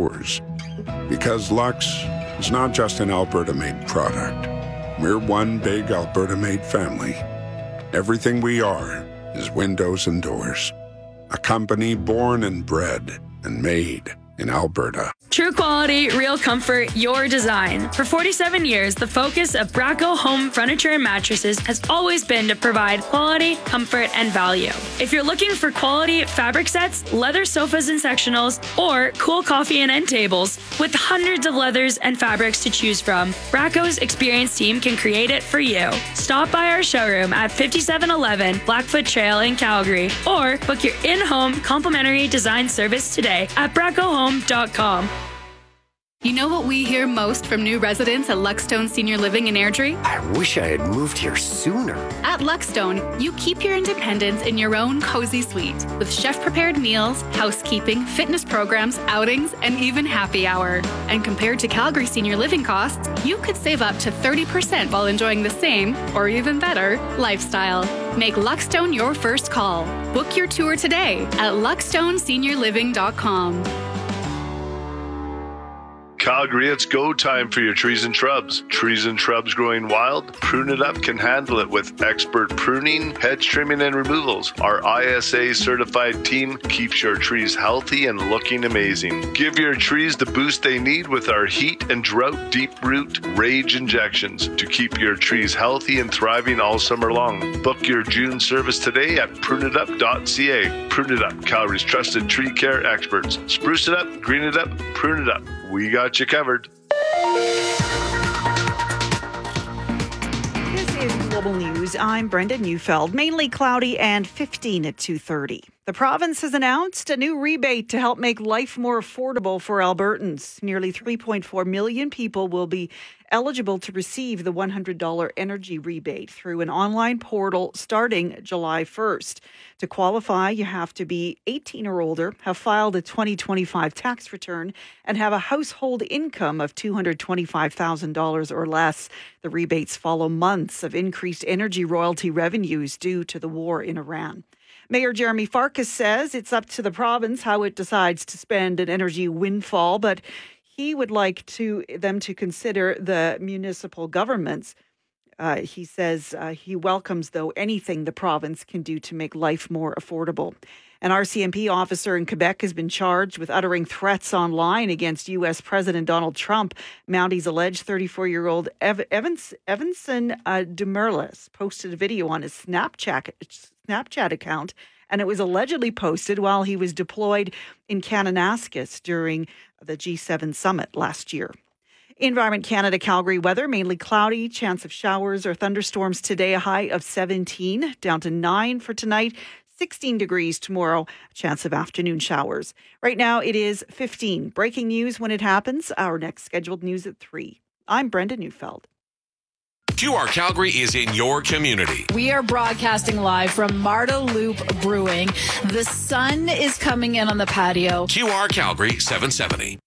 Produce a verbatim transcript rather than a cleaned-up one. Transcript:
doors. Because Lux is not just an Alberta-made product. We're one big Alberta-made family. Everything we are is windows and doors. A company born and bred and made in Alberta. True quality, real comfort, your design. For forty-seven years, the focus of Bracco Home Furniture and Mattresses has always been to provide quality, comfort, and value. If you're looking for quality fabric sets, leather sofas and sectionals, or cool coffee and end tables, with hundreds of leathers and fabrics to choose from, Bracco's experienced team can create it for you. Stop by our showroom at fifty-seven eleven Blackfoot Trail in Calgary, or book your in-home complimentary design service today at bracco home dot com. You know what we hear most from new residents at Luckstone Senior Living in Airdrie? I wish I had moved here sooner. At Luckstone, you keep your independence in your own cozy suite with chef-prepared meals, housekeeping, fitness programs, outings, and even happy hour. And compared to Calgary senior living costs, you could save up to thirty percent while enjoying the same, or even better, lifestyle. Make Luckstone your first call. Book your tour today at luckstone senior living dot com. Calgary, it's go time for your trees and shrubs. Trees and shrubs growing wild? Prune It Up can handle it with expert pruning, hedge trimming, and removals. Our I S A certified team keeps your trees healthy and looking amazing. Give your trees the boost they need with our heat and drought deep root rage injections to keep your trees healthy and thriving all summer long. Book your June service today at prune it up dot c a. Prune It Up, Calgary's trusted tree care experts. Spruce it up, green it up, prune it up. We got you covered. This is Global News. I'm Brenda Neufeld. Mainly cloudy and fifteen at two thirty. The province has announced a new rebate to help make life more affordable for Albertans. Nearly three point four million people will be eligible to receive the one hundred dollars energy rebate through an online portal starting July first. To qualify, you have to be eighteen or older, have filed a twenty twenty-five tax return, and have a household income of two hundred twenty-five thousand dollars or less. The rebates follow months of increased energy royalty revenues due to the war in Iran. Mayor Jeremy Farkas says it's up to the province how it decides to spend an energy windfall, but he would like to them to consider the municipal governments. Uh, he says uh, he welcomes, though, anything the province can do to make life more affordable. An R C M P officer in Quebec has been charged with uttering threats online against U S President Donald Trump. Mounties alleged thirty-four-year-old Ev- Evans, Evanson uh, Demerlis posted a video on his Snapchat, Snapchat account, and it was allegedly posted while he was deployed in Kananaskis during the G seven summit last year. Environment Canada Calgary weather, mainly cloudy, chance of showers or thunderstorms today, a high of seventeen, down to nine for tonight, sixteen degrees tomorrow, chance of afternoon showers. Right now it is fifteen. Breaking news when it happens, our next scheduled news at three. I'm Brenda Neufeld. Q R Calgary is in your community. We are broadcasting live from Marda Loop Brewing. The sun is coming in on the patio. Q R Calgary seven seventy.